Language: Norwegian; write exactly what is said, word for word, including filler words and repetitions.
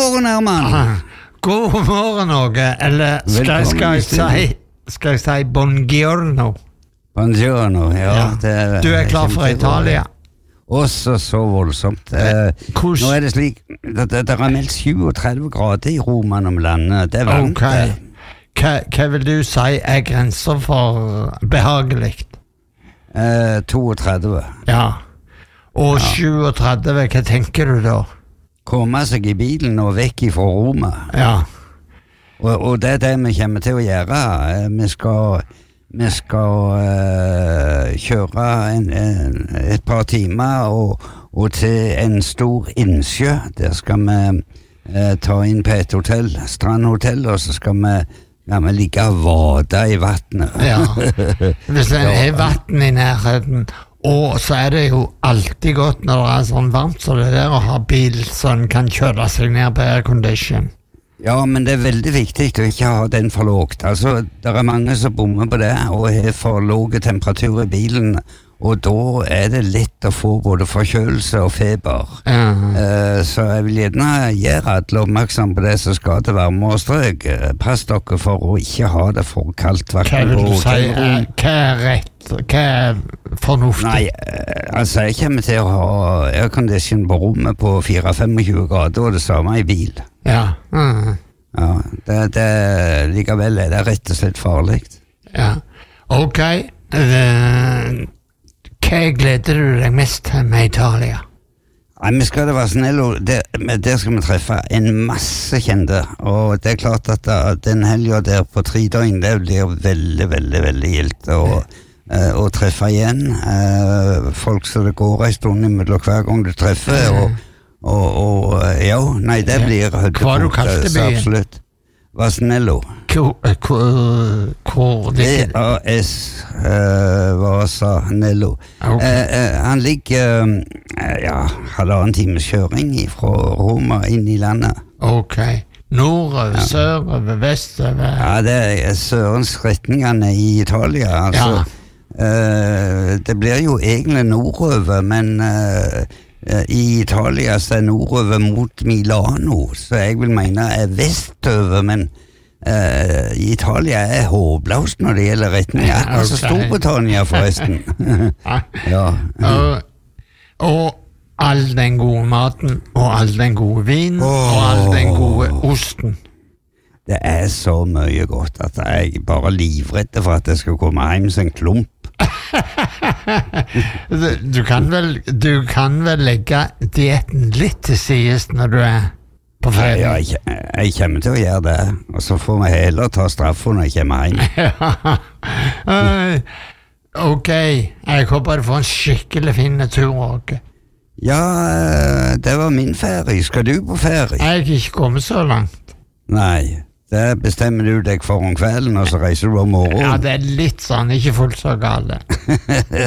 morgen, Herman. God morgen, Åge. Eller skal, skal, jeg si, skal jeg si buongiorno? Buongiorno, ja. Ja. Det er, Du er klar for Italia? Også så voldsomt. Eh, Nå er det slik, det, det, det er meldt syvogtredve grader i Roma om landet. Det er varmt. Okay. Hva, hva vil du si er grenser for behagelig? Eh, toogtredve. Ja. Og ja. syvogtredve, hva tenker du da? Komme seg i bilen og vekk fra Roma. Ja. Og, og det er det vi kommer til å gjøre. Vi skal, vi skal uh, kjøre en, en, et par timer og, og til en stor innsjø. Der skal vi uh, ta inn på et hotell, strandhotell, og så skal vi, ja, vi ligge og vade i vattnet. Ja. Hvis det er vatten i nærheten, og så er det jo alltid godt når det er sånn varmt så det der å ha bil som kan kjøre seg ned på air condition. Ja, men det er veldig viktig å ikke ha den for lågt. Altså, det er mange som bommer på det og har for låge temperatur i bilen, og da er det lett å få både forkjølelse og feber. Uh-huh. Uh, så jeg vil gjerne gjøre alle oppmerksom på det som skal til varme og strøk. Pass dere for å ikke ha det for kaldt. Hva vil du si? Hva er rett? Hva er fornuftig? Nei, uh, altså jeg kommer til å ha aircondition på rommet på fire til femogtjue grader, og det samme i bil. Ja. Uh-huh. Ja, det, det likevel er det rett og slett farlig. Ja, ok. Uh, Hva gleder du deg mest til med Italia? Nei, vi skal det være snill, og der, der skal vi treffe en masse kjente, og det er klart at da, den helgen der på tre døgn, det blir veldig, veldig, veldig gildt å, uh, å treffe igjen. Uh, folk som det går en stund imellom hver gang du treffer, og, og, og ja, nei, det blir høydepunkt. Hva du kalte byen? Absolutt. Vasanello. Hvor V A S Vasanello. Okay. Eh, eh, han ligger eh, ja, halvannen times kjøring fra Roma inn i landet. Ok. Nordover, ja. Sørover, vestover? Ja, det er sørens retningene i Italia. Altså, ja. eh, det blir jo egentlig nordover, men eh, i Italia så er nordover mot Milano, så jeg vil mene er vestover, men uh, i Italia er håpløst når det gjelder retning. Ja, altså okay. Storbritannia forresten. Ja. Og, og all den gode maten, og all den gode vinen, oh. og all den gode osten. Det er så mye godt at jeg bare livredder for at jeg skal komme hjem som en klump. du, kan vel, du kan vel legge dietten litt til sides når du er på ferie? Ja, jeg, jeg kommer til å gjøre det, og så får vi heller ta straffen når jeg kommer hjem. Ok, jeg håper du får en skikkelig fin tur, Åge. Ja, det var min ferie. Skal du på ferie? Jeg har ikke kommet så langt. Nei, det bestemmer du deg for om kvelden, og så reiser du om morgenen. Ja, det er litt sånn, ikke fullt så gale.